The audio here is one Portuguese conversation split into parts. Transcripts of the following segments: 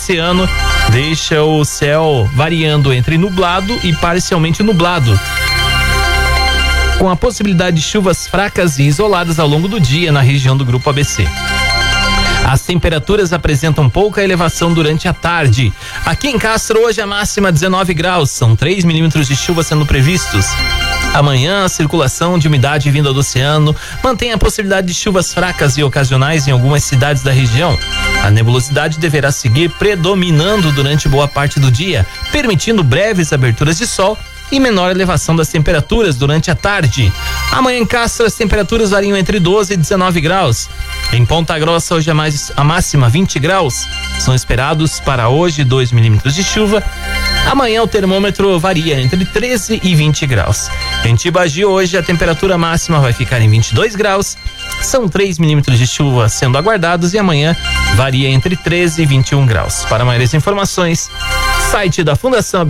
Esse ano deixa o céu variando entre nublado e parcialmente nublado, com a possibilidade de chuvas fracas e isoladas ao longo do dia na região do Grupo ABC. As temperaturas apresentam pouca elevação durante a tarde. Aqui em Castro, hoje a máxima 19 graus, são 3 milímetros de chuva sendo previstos. Amanhã, a circulação de umidade vinda do oceano mantém a possibilidade de chuvas fracas e ocasionais em algumas cidades da região. A nebulosidade deverá seguir predominando durante boa parte do dia, permitindo breves aberturas de sol e menor elevação das temperaturas durante a tarde. Amanhã em Castro as temperaturas variam entre 12 e 19 graus. Em Ponta Grossa hoje a máxima 20 graus. São esperados para hoje 2 milímetros de chuva. Amanhã o termômetro varia entre 13 e 20 graus. Em Tibagi hoje a temperatura máxima vai ficar em 22 graus. São 3 milímetros de chuva sendo aguardados e amanhã varia entre 13 e 21 graus. Para maiores informações, site da Fundação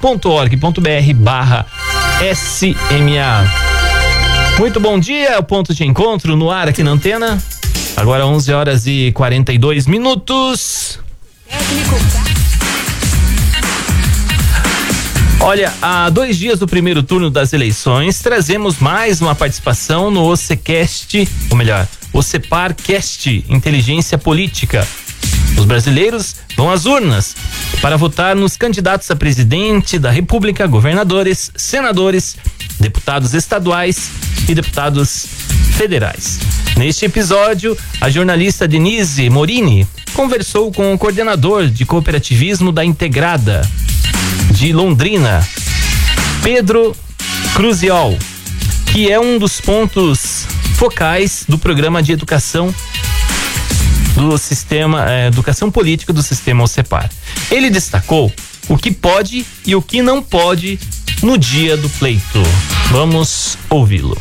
abc.org.br/SMA. Muito bom dia, o ponto de encontro no ar aqui na antena. Agora 11 horas e 42 minutos. Olha, há 2 dias do primeiro turno das eleições, trazemos mais uma participação no OCCast, ou melhor, OCEPARcast, Inteligência Política. Os brasileiros vão às urnas para votar nos candidatos a presidente da República, governadores, senadores, deputados estaduais e deputados federais. Neste episódio, a jornalista Denise Morini conversou com o coordenador de cooperativismo da Integrada de Londrina, Pedro Cruziol, que é um dos pontos focais do programa de educação do sistema educação política do sistema OCEPAR. Ele destacou o que pode e o que não pode no dia do pleito. Vamos ouvi-lo.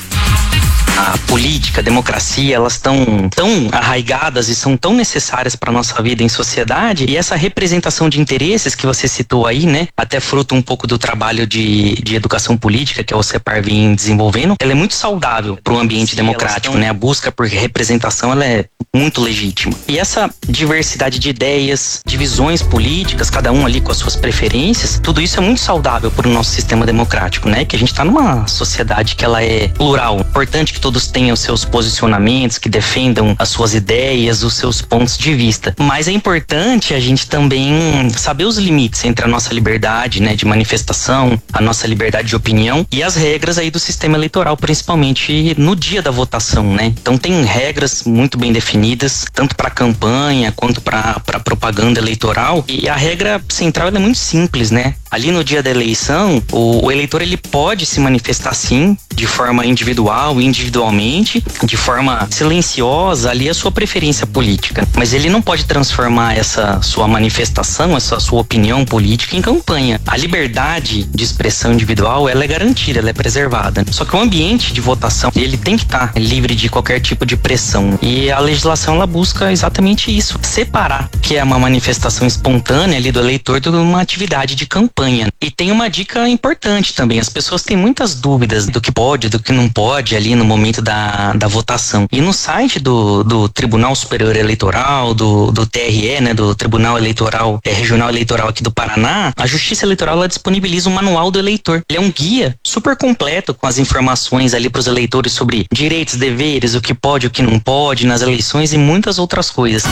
A política, a democracia, elas estão tão arraigadas e são tão necessárias para nossa vida em sociedade, e essa representação de interesses que você citou aí, né, até fruto um pouco do trabalho de educação política que a OCEPAR vem desenvolvendo, ela é muito saudável para o ambiente democrático, né, a busca por representação, ela é muito legítima. E essa diversidade de ideias, de visões políticas, cada um ali com as suas preferências, tudo isso é muito saudável para o nosso sistema democrático, né, que a gente está numa sociedade que ela é plural, importante que todos tenham seus posicionamentos, que defendam as suas ideias, os seus pontos de vista. Mas é importante a gente também saber os limites entre a nossa liberdade, né, de manifestação, a nossa liberdade de opinião e as regras aí do sistema eleitoral, principalmente no dia da votação, né? Então tem regras muito bem definidas, tanto para campanha quanto para propaganda eleitoral, e a regra central é muito simples, né? Ali no dia da eleição, o eleitor ele pode se manifestar sim, de forma individual, individualmente, de forma silenciosa, ali a sua preferência política. Mas ele não pode transformar essa sua manifestação, essa sua opinião política em campanha. A liberdade de expressão individual, ela é garantida, ela é preservada. Só que o ambiente de votação, ele tem que estar livre de qualquer tipo de pressão. E a legislação, ela busca exatamente isso, separar o que é uma manifestação espontânea ali do eleitor de uma atividade de campanha. E tem uma dica importante também, as pessoas têm muitas dúvidas do que pode, do que não pode ali no momento da votação. E no site do Tribunal Superior Eleitoral, do TRE, né, do Tribunal Eleitoral Regional Eleitoral aqui do Paraná, a Justiça Eleitoral ela disponibiliza um manual do eleitor. Ele é um guia super completo com as informações ali para os eleitores sobre direitos, deveres, o que pode, o que não pode nas eleições e muitas outras coisas.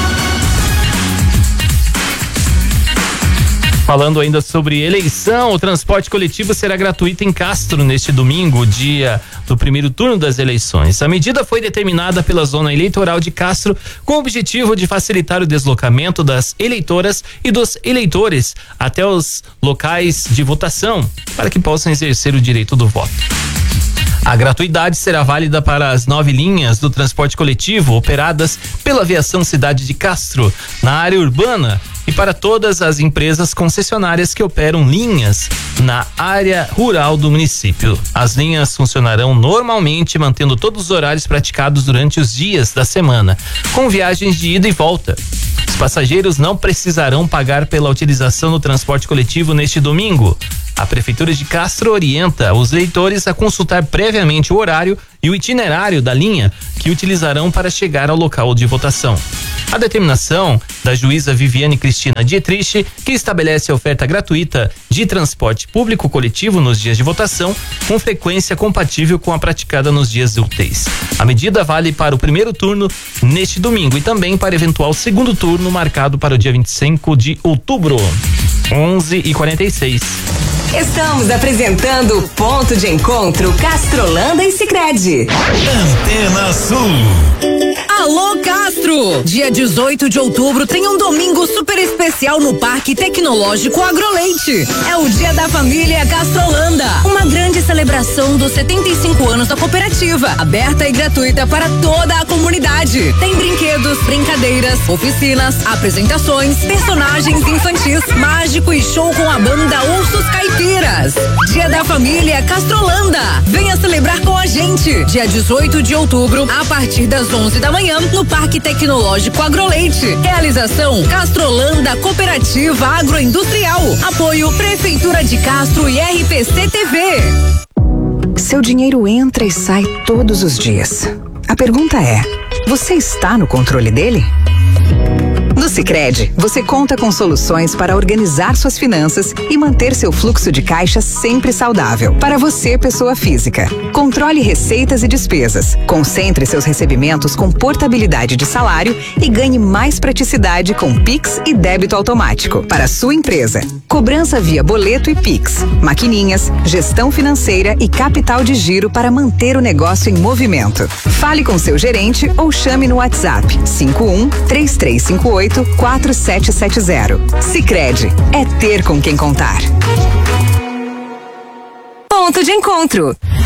Falando ainda sobre eleição, o transporte coletivo será gratuito em Castro neste domingo, dia do primeiro turno das eleições. A medida foi determinada pela zona eleitoral de Castro com o objetivo de facilitar o deslocamento das eleitoras e dos eleitores até os locais de votação, para que possam exercer o direito do voto. A gratuidade será válida para as 9 linhas do transporte coletivo operadas pela Aviação Cidade de Castro, na área urbana, e para todas as empresas concessionárias que operam linhas na área rural do município. As linhas funcionarão normalmente, mantendo todos os horários praticados durante os dias da semana, com viagens de ida e volta. Os passageiros não precisarão pagar pela utilização do transporte coletivo neste domingo. A Prefeitura de Castro orienta os leitores a consultar previamente o horário e o itinerário da linha que utilizarão para chegar ao local de votação. A determinação da juíza Viviane Cristina Dietrich, que estabelece a oferta gratuita de transporte público coletivo nos dias de votação, com frequência compatível com a praticada nos dias úteis. A medida vale para o primeiro turno neste domingo e também para eventual segundo turno marcado para o dia 25 de outubro. 11h46. Estamos apresentando o Ponto de Encontro Castrolanda e Sicredi. Antena Sul. Alô Castro! Dia 18 de outubro tem um domingo super especial no Parque Tecnológico Agroleite. É o Dia da Família Castrolanda. Uma grande celebração dos 75 anos da cooperativa, aberta e gratuita para toda a comunidade. Tem brinquedos, brincadeiras, oficinas, apresentações, personagens infantis, mágico e show com a banda Ursos Caipiras. Dia da Família Castrolanda. Venha celebrar com a gente. Dia 18 de outubro, a partir das 11 da manhã, no Parque Tecnológico Agroleite. Realização Castrolanda Cooperativa Agroindustrial. Apoio Prefeitura de Castro e RPC TV. Seu dinheiro entra e sai todos os dias. A pergunta é: você está no controle dele? No Sicredi, você conta com soluções para organizar suas finanças e manter seu fluxo de caixa sempre saudável. Para você, pessoa física, controle receitas e despesas, concentre seus recebimentos com portabilidade de salário e ganhe mais praticidade com Pix e débito automático. Para sua empresa, cobrança via boleto e Pix, maquininhas, gestão financeira e capital de giro para manter o negócio em movimento. Fale com seu gerente ou chame no WhatsApp 51-3358-4770. Sicredi, é ter com quem contar. Ponto de Encontro.